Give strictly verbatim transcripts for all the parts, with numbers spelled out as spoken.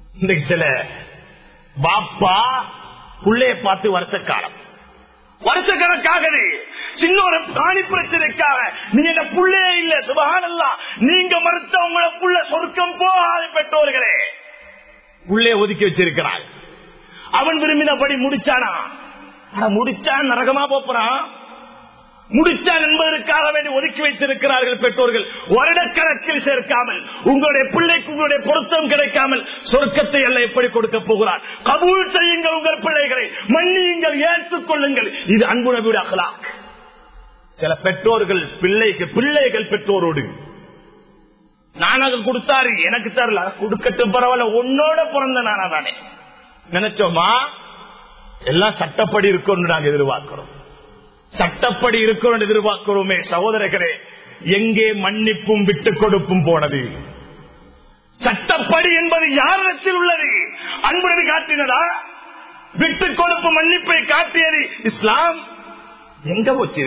இன்னைக்கு சில பாப்பா புள்ளைய பார்த்து வருஷ காலம் வருஷக்கணக்காக சின்ன ஒரு பிராணி பிரச்சனைக்காக நீங்க புள்ளே இல்ல சுபஹானல்லாஹ் நீங்க மறுத்த உங்கள புள்ள சொர்க்கம் போகாத பெற்றோர்களே புள்ளைய ஒதுக்கி வச்சிருக்கிறார். அவன் விரும்பினபடி முடிச்சானா முடிச்சான் நரகமா போறான். முடிச்சான் என்பதற்காக வேண்டி ஒதுக்கி வைத்திருக்கிறார்கள் பெற்றோர்கள். வருடக்கணக்கில் சேர்க்காமல் உங்களுடைய பிள்ளைக்கு உங்களுடைய பொருத்தம் கிடைக்காமல் சொர்க்கத்தை அல்ல எப்படி கொடுக்க போகிறார். கபூல் செய்யுங்கள் உங்கள் பிள்ளைகளை, மன்னியுங்கள், ஏற்றுக்கொள்ளுங்கள். இது அன்பு நபியுடைய அக்லாக். சில பெற்றோர்கள் பிள்ளைக்கு பிள்ளைகள் பெற்றோரோடு நானாக கொடுத்தாரு எனக்கு தரல கொடுக்கட்டும் பரவாயில்ல உன்னோட பிறந்த நானா தானே நினைச்சோமா. எல்லாம் சட்டப்படி இருக்கும் நாங்க எதிர்பார்க்கிறோம். சட்டப்படி இருக்கணும் எதிர்பார்க்கிறோமே சகோதரர்களே. எங்கே மன்னிப்பும் விட்டுக் கொடுப்பும் போனது? சட்டப்படி என்பது யாரிடத்தில் உள்ளது? அன்பு காட்டினதா? விட்டுக் கொடுப்பு மன்னிப்பை காட்டியது இஸ்லாம். எங்க போச்சு?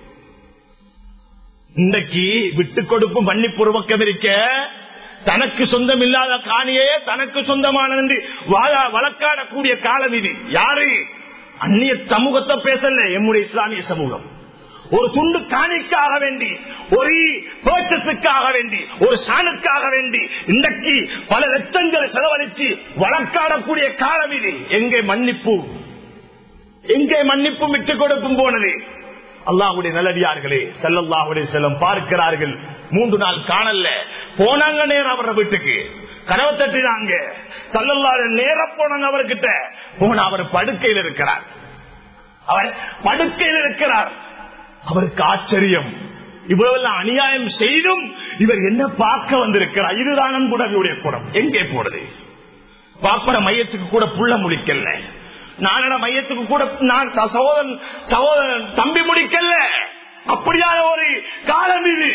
இன்றைக்கு விட்டுக் கொடுப்பு மன்னிப்பு ஒரு பக்கம் இருக்க, தனக்கு சொந்தம் இல்லாத காணியே தனக்கு சொந்தமானது வழக்காடக்கூடிய காலம் இது. யாரு? அந்நிய சமூகத்தை பேசல, எம்முடைய இஸ்லாமிய சமூகம். ஒரு துண்டு காணிக்காக வேண்டி, ஒரு பேச்சத்துக்காக வேண்டி, ஒரு சாணுக்காக வேண்டி இன்றைக்கு பல லட்சங்களை செலவழித்து வழக்காடக்கூடிய காலம் இது. எங்கே மன்னிப்பு? எங்கே மன்னிப்பும் விட்டுக் கொடுப்பும் போனது? அல்லாஹ்வுடைய நல்லடியார்களே ஸல்லல்லாஹு அலைஹி வஸல்லம் பார்க்கிறார்கள். மூன்று நாள் காணல, போனாங்க நேரம் அவர வீட்டுக்கு, கதவை தட்டினாங்க. ஸல்லல்லாஹு நேரம் போனாங்க அவர்கிட்ட. போன அவர் படுக்கையில் இருக்கிறார். அவர் படுக்கையில் இருக்கிறார். அவருக்கு ஆச்சரியம், இவ்வளவு அநியாயம் செய்தும் இவர் என்ன பார்க்க வந்திருக்கிறார். இதுதான் அன்பு நபியுடைய குணம். எங்கே போனது? பாப்பர மையத்துக்கு கூட புள்ள முடிக்கல, நானட மையத்துக்கு கூட நான் சகோதரன் சகோதரன் தம்பி முடிக்கல. அப்படியான ஒரு காலம் இது.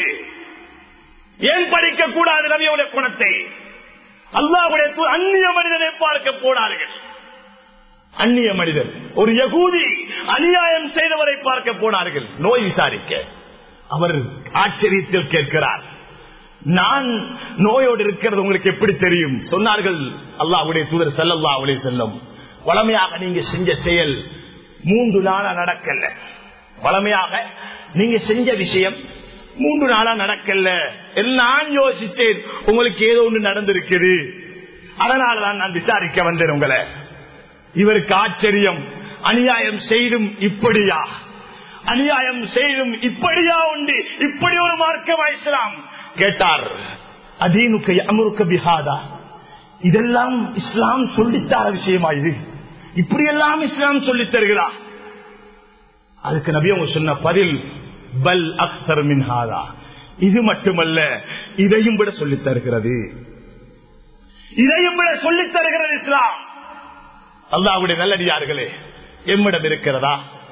ஏன் படிக்க கூடாது நபியுடைய குணத்தை? அல்லாஹ்வுடைய அந்நிய மனிதனை பார்க்க போனார்கள். அந்நிய மனிதர், ஒரு யகூதி அநியாயம் செய்தவரை பார்க்க போனார்கள் நோய் விசாரிக்க. அவர் ஆச்சரியத்தில் கேட்கிறார், நான் நோயோடு இருக்கிறது உங்களுக்கு எப்படி தெரியும்? சொன்னார்கள் அல்லாஹ்வுடைய தூதர் ஸல்லல்லாஹு அலைஹி வஸல்லம், வளமையாக நீங்க செஞ்ச செயல் மூன்று நாளா நடக்கல. வளமையாக நீங்க செஞ்ச விஷயம் மூன்று நாளா நடக்கல. நான் யோசித்தேன் உங்களுக்கு ஏதோ ஒன்று நடந்திருக்குது, அதனாலதான் நான் விசாரிக்க வந்தேன் உங்களை. இவருக்கு ஆச்சரியம், அநியாயம் செய்தும் இப்படியா? அநியாயம் செய்தும் இப்படியா உண்டு? இப்படி ஒரு மார்க்கமா இஸ்லாம்? கேட்டார், அதீனுக்கு அமருக்க பிஹாதா, இதெல்லாம் இஸ்லாம் சொல்லித்தார விஷயமா? இது இப்படியெல்லாம் இஸ்லாம் சொல்லித் தருகிறா? அதுக்கு நபி அவங்க சொன்ன பதில், பல் அக்ஸர் மின் ஹாதா, இது மட்டுமல்ல இதையும் விட சொல்லித் தருகிறது, இதையும் விட சொல்லித் தருகிறது இஸ்லாம். அல்லாஹ்வுடைய நல்லடியார்களே, எம்மிடம் இருக்கிறதா?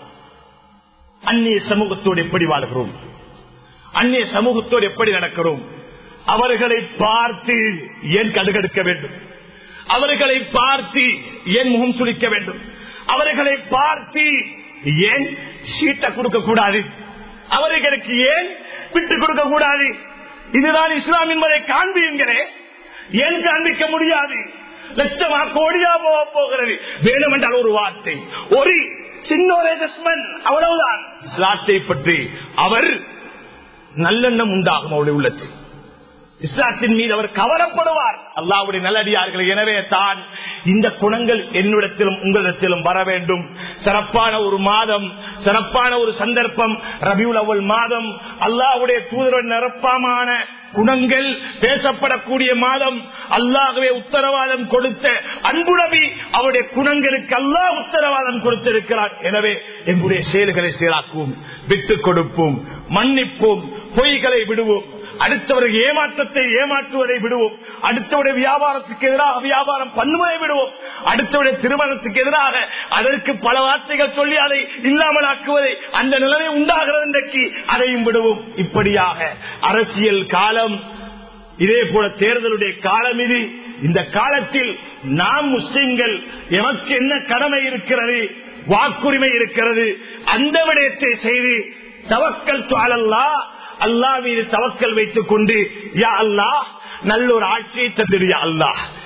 அந்நிய சமூகத்தோடு எப்படி வாழ்கிறோம்? அந்நிய சமூகத்தோடு எப்படி நடக்கிறோம்? அவர்களை பார்த்து ஏன் கடுகடுக்க வேண்டும்? அவர்களை பார்த்து ஏன் முகம் சுளிக்க வேண்டும்? அவர்களை பார்த்து ஏன் சீட்டை கொடுக்க கூடாது? அவர்களுக்கு ஏன் விட்டுக் கொடுக்க கூடாது? இதுதான் இஸ்லாம் என்பதை காண்பீங்களே, ஏன் காண்பிக்க முடியாது? லட்சமா கோடியா போக போகிறது. வேணுமென்றால் ஒரு வார்த்தை, ஒரு சின்ன ஒரு அட்ஜஸ்ட்மென்ட், அவ்வளவுதான். இஸ்லாத்தை பற்றி அவர் நல்லெண்ணம் உண்டாகும் அவருடைய உள்ளத்தில். இஸ்லாத்தின் மீது அவர் கவரப்படுவார். அல்லாஹ்வுடைய நல்லடியார்கள், எனவே தான் இந்த குணங்கள் என்னிடத்திலும் உங்களிடத்திலும் வர வேண்டும். சிறப்பான ஒரு மாதம், சிறப்பான ஒரு சந்தர்ப்பம் ரபியுல் அவ்வல் மாதம், அல்லாஹ்வுடைய தூதரின் நிரப்பமான குணங்கள் பேசப்படக்கூடிய மாதம். அல்லாஹ்வே உத்தரவாதம் கொடுத்த அன்பு நபி, அவருடைய குணங்களுக்கு அல்லாஹ் உத்தரவாதம் கொடுத்திருக்கிறார். எனவே எங்களுடைய செயல்களை சீராக்குவோம், விட்டுக் கொடுப்போம், மன்னிப்போம், பொய்களை விடுவோம், அடுத்தவர்கள் ஏமாற்றத்தை ஏமாற்றுவதை விடுவோம், அடுத்தவருடைய வியாபாரத்துக்கு எதிராக வியாபாரம் பண்ணுவதை விடுவோம், அடுத்தவருடைய திருமணத்துக்கு எதிராக அதற்கு பல வார்த்தைகள் சொல்லி அதை இல்லாமல் ஆக்குவதை, அந்த நிலைமை உண்டாகிறது இன்றைக்கு, அதையும் விடுவோம். இப்படியாக அரசியல் காலம், இதே போல தேர்தலுடைய காலம் இது. இந்த காலத்தில் நாம் முஸ்லிம்கள் எமக்கு என்ன கடமை இருக்கிறது, வாக்குரிமை இருக்கிறது, அந்த விடயத்தை செய்து தவக்கல் அலல்லாஹ், அல்லாஹ் மீது தவக்கல் வைத்துக் கொண்டு, யா அல்லாஹ் நல்ல ஒரு ஆட்சியை தந்திரு யா அல்லாஹ்,